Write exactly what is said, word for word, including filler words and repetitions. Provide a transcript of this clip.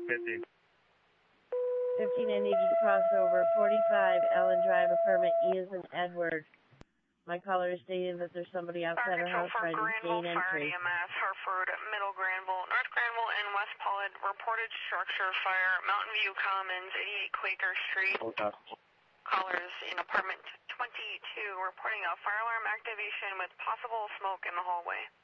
fifty. fifteen, I need you to cross over forty-five Allen Drive, apartment E is in Edward. My caller is stating that there's somebody outside her house trying to gain entry. Fire E M S, Hartford, Middle Granville, North Granville, and West Pollard. Reported structure fire, Mountain View Commons, eighty-eight Quaker Street. Okay. Callers in apartment twenty-two reporting a fire alarm activation with possible smoke in the hallway.